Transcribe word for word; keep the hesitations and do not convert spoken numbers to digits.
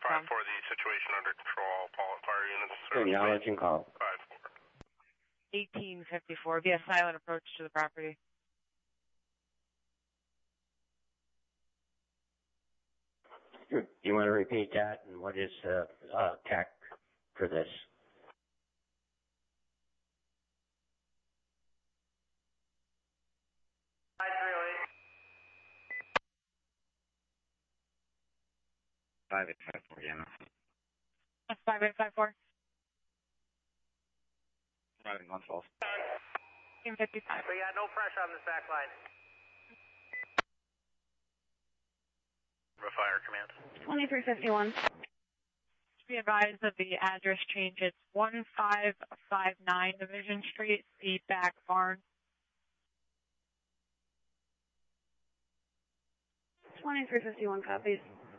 from? For the situation under control, Paul, fire units. Acknowledge and call. five four. eighteen fifty-four. Be a silent approach to the property. You want to repeat that, and what is the uh, tech for this? five three oh eight. five eight five four, yeah. That's five eight five four. Driving one twelve. eighteen fifty-five. We got no pressure on this back line. Fire command. twenty-three fifty-one. To be advised of the address change, it's one five five nine Division Street, the back barn. twenty-three fifty-one copies.